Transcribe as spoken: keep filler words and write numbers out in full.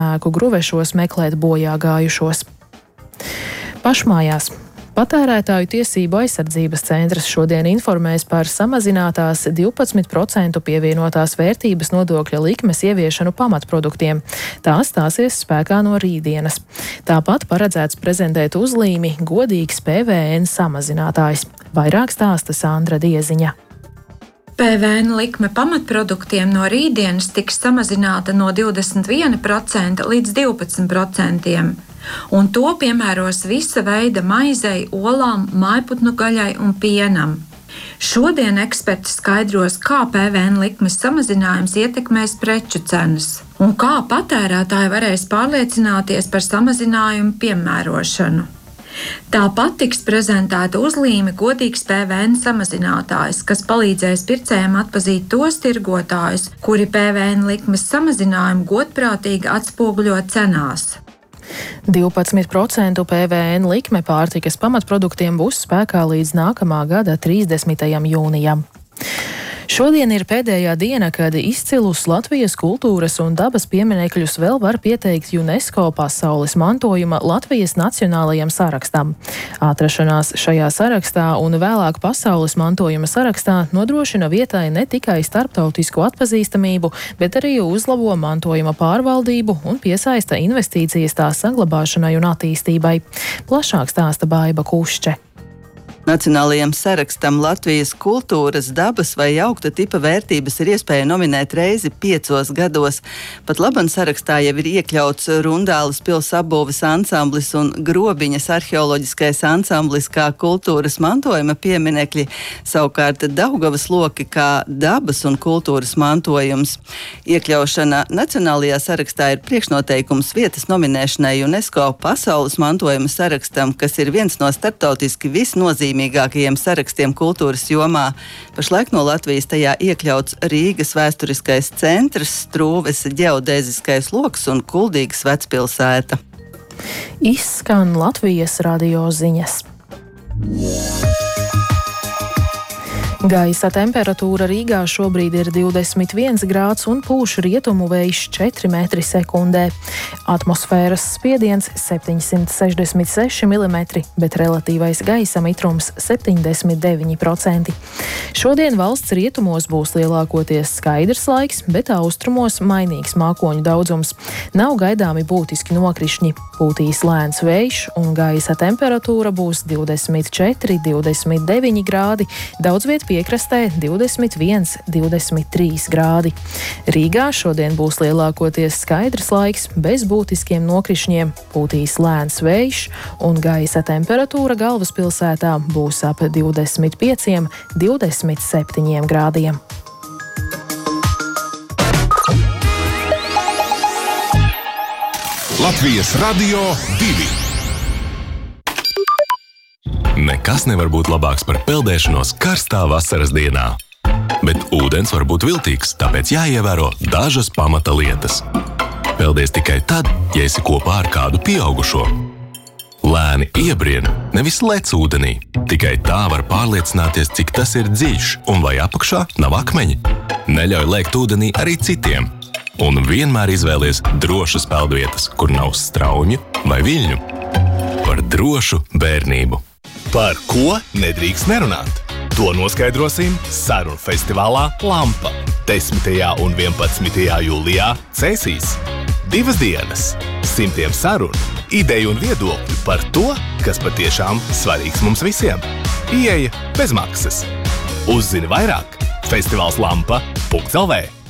ēku gruvešos meklēt bojā gājušos. Pašmājās. Patērētāju tiesību aizsardzības centrs šodien informēs par samazinātās divpadsmit procentu pievienotās vērtības nodokļa likmes ieviešanu pamatproduktiem. Tā stāsies spēkā no rītdienas. Tāpat paredzēts prezentēt uzlīmi godīgs P V N samazinātājs. Vairāk stāsta Sandra Dieziņa. P V N likme pamatproduktiem no rītdienas tiks samazināta no divdesmit viena procenta līdz divpadsmit procentiem. Un to piemēros visa veida maizei, olām, mājputnu gaļai un pienam. Šodien eksperti skaidros, kā P V N likmes samazinājums ietekmēs preču cenas un kā patērētāji varēs pārliecināties par samazinājumu piemērošanu. Tāpat tiks prezentēta uzlīme godīgs P V N samazinātājs, kas palīdzēs pircējiem atpazīt tos tirgotājus, kuri P V N likmes samazinājumu godprātīgi atspoguļo cenās. divpadsmit procentu P V N likme pārtikas pamatproduktiem būs spēkā līdz nākamā gada trīsdesmitajam jūnijam. Šodien ir pēdējā diena, kad izcilus Latvijas kultūras un dabas pieminekļus vēl var pieteikt UNESCO pasaules mantojuma Latvijas nacionālajam sarakstam. Atrašanās šajā sarakstā un vēlāk pasaules mantojuma sarakstā nodrošina vietai ne tikai starptautisku atpazīstamību, bet arī uzlabo mantojuma pārvaldību un piesaista investīcijas tā saglabāšanai un attīstībai. Plašāk stāsta Baiba Kušče. Nacionālajam sarakstam Latvijas kultūras, dabas vai augta tipa vērtības ir iespēja nominēt reizi piecos gados. Pat laban sarakstā jau ir iekļauts Rundāles pils apbūves ansamblis un Grobiņas arheoloģiskais ansamblis kā kultūras mantojuma pieminekļi, savukārt Daugavas loki kā dabas un kultūras mantojums. Iekļaušana Nacionālajā sarakstā ir priekšnoteikums vietas nominēšanai UNESCO pasaules mantojuma sarakstam, kas ir viens no starptautiski visnozīmīgākajiem mīgākajiem sarakstiem kultūras jomā. Pašlaik no Latvijas tajā iekļauts Rīgas vēsturiskais centrs, Strūves ģeodēziskais loks un Kuldīgas vecpilsēta. Izskan Latvijas radio ziņas. Gaisa temperatūra Rīgā šobrīd ir divdesmit viens grāds un pūš rietumu vējš četri metri sekundē. Atmosfēras spiediens septiņsimt sešdesmit seši milimetri, bet relatīvais gaisa mitrums septiņdesmit deviņi procenti. Šodien valsts rietumos būs lielākoties skaidrs laiks, bet austrumos mainīgs mākoņu daudzums. Nav gaidāmi būtiski nokrišņi. Pūtīs lēns vējš un gaisa temperatūra būs divdesmit četri, divdesmit deviņi grādi, daudz viet piekrastē divdesmit viens, divdesmit trīs grādi. Rīgā šodien būs lielākoties skaidrs laiks, bez būtiskiem nokrišņiem, pūtīs lēns vējš un gaisa temperatūra galvaspilsētā būs ap divdesmit pieciem, divdesmit septiņiem grādiem. Latvijas radio divi. Nekas nevar būt labāks par peldēšanos karstā vasaras dienā. Bet ūdens var būt viltīgs, tāpēc jāievēro dažas pamata lietas. Peldies tikai tad, ja esi kopā ar kādu pieaugušo. Lēni iebrien, nevis lec ūdenī. Tikai tā var pārliecināties, cik tas ir dziļš un vai apakšā nav akmeņi. Neļauj lēkt ūdenī arī citiem. Un vienmēr izvēlies drošas peldvietas, kur nav straumju vai viļņu. Par drošu bērnību. Par ko nedrīkst nerunāt? To noskaidrosim sarunu festivālā Lampa desmitajā un vienpadsmitajā jūlijā Cēsīs. Divas dienas, simtiem sarunu, ideju un viedokļu par to, kas patiešām svarīgs mums visiem. Ieeja bez maksas. Uzzini vairāk festivāls lampa punkt el vē.